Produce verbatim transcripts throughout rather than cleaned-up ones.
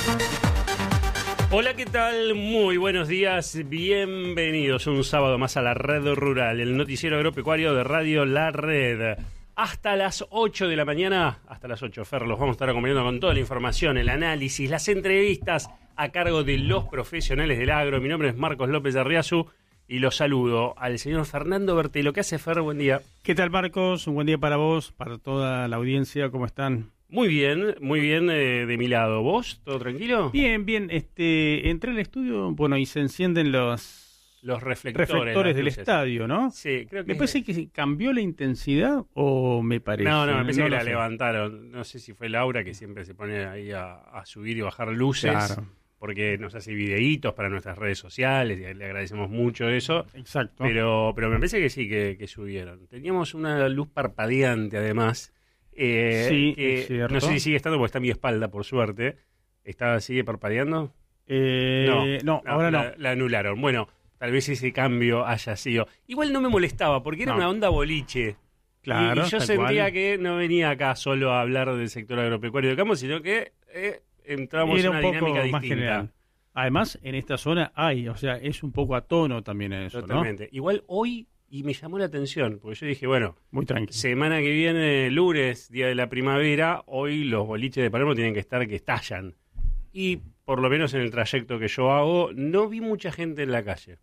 Hola, ¿qué tal? Muy buenos días, bienvenidos un sábado más a la Red Rural, el noticiero agropecuario de Radio La Red. Hasta las ocho de la mañana, hasta las ocho, Fer, los vamos a estar acompañando con toda la información, el análisis, las entrevistas a cargo de los profesionales del agro. Mi nombre es Marcos López de Arriazu y los saludo al señor Fernando Bertelo. ¿Qué hace, Fer? Buen día. ¿Qué tal, Marcos? Un buen día para vos, para toda la audiencia. ¿Cómo están? Muy bien, muy bien eh, de mi lado. ¿Vos? ¿Todo tranquilo? Bien, bien. Este, entré al estudio, bueno, y se encienden los, los reflectores, reflectores del luces. estadio, ¿no? Sí, creo que... ¿Me parece que cambió la intensidad o me parece? No, no, me parece no que la sé. levantaron. No sé si fue Laura, que siempre se pone ahí a, a subir y bajar luces. Claro. Porque nos hace videitos para nuestras redes sociales y le agradecemos mucho eso. Exacto. Pero, pero me parece que sí, que, que subieron. Teníamos una luz parpadeante, además. Eh, Sí, que es cierto. no sé si sigue estando, porque está a mi espalda, por suerte. ¿Está, sigue parpadeando? Eh, no, no, ahora la, no. La anularon. Bueno, tal vez ese cambio haya sido... Igual no me molestaba, porque era No. una onda boliche. Claro, Y, y yo tal sentía cual. que no venía acá solo a hablar del sector agropecuario de campo, sino que eh, entramos Era en una un poco dinámica más distinta. general. Además, en esta zona hay, o sea, es un poco a tono también eso, Totalmente. Igual hoy, y me llamó la atención, porque yo dije, bueno, ¿no? Muy tranquilo. semana que viene, lunes, día de la primavera, hoy los boliches de Palermo tienen que estar que estallan. Y por lo menos en el trayecto que yo hago, no vi mucha gente en la calle.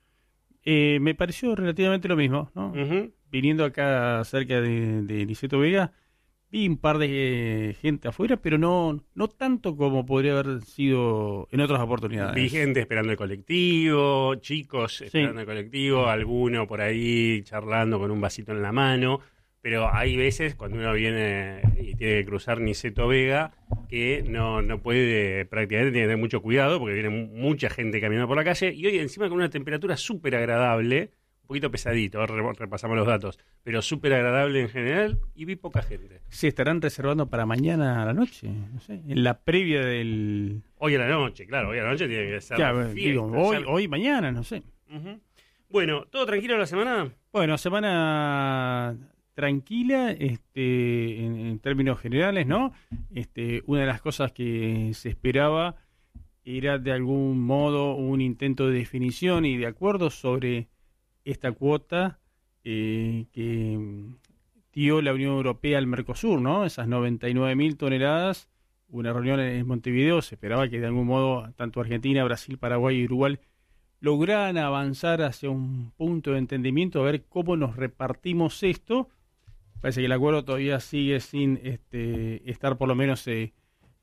Eh, me pareció relativamente lo mismo, ¿no? Ujú. Viniendo acá cerca de, de Niceto Vega, vi un par de eh, gente afuera, pero no no tanto como podría haber sido en otras oportunidades. Vi gente esperando el colectivo, chicos esperando el colectivo, alguno por ahí charlando con un vasito en la mano, pero hay veces cuando uno viene y tiene que cruzar Niceto Vega que no, no puede, prácticamente tiene que tener mucho cuidado porque viene mu- mucha gente caminando por la calle y hoy encima con una temperatura súper agradable, un poquito pesadito, ahora re- repasamos los datos, pero súper agradable en general y vi poca gente. ¿Se estarán reservando para mañana a la noche? No sé, en la previa del... Hoy a la noche, claro, hoy a la noche tiene que ser Ya, fiesta, digo, hoy, ser- hoy, mañana, no sé. Ujú. Bueno, ¿todo tranquilo la semana? Bueno, semana tranquila, este, en, en términos generales, ¿no? Este, una de las cosas que se esperaba era de algún modo un intento de definición y de acuerdo sobre esta cuota eh, que mm, dio la Unión Europea al Mercosur, ¿no? Esas noventa y nueve mil toneladas. Una reunión en Montevideo, se esperaba que de algún modo tanto Argentina, Brasil, Paraguay y Uruguay lograran avanzar hacia un punto de entendimiento, a ver cómo nos repartimos esto. Parece que el acuerdo todavía sigue sin este, estar por lo menos eh,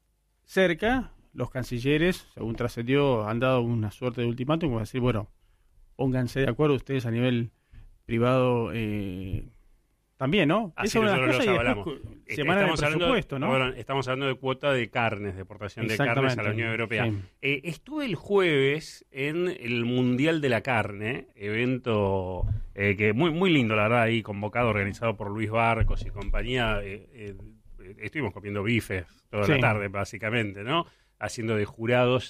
cerca. Los cancilleres, según trascendió, han dado una suerte de ultimátum, como decir, bueno, pónganse de acuerdo ustedes a nivel privado eh, también, ¿no? Así Esa es una de las nosotros cosas, los y hablamos. después, Est- semana de estamos hablando- presupuesto, ¿no? bueno, estamos hablando de cuota de carnes, de exportación de carnes a la Exactamente, Unión Europea. sí. Eh, estuve el jueves en el Mundial de la Carne, evento eh, que muy muy lindo, la verdad, ahí convocado, organizado por Luis Barcos y compañía. Eh, eh, estuvimos comiendo bifes toda Sí. la tarde, básicamente, ¿no? Haciendo de jurados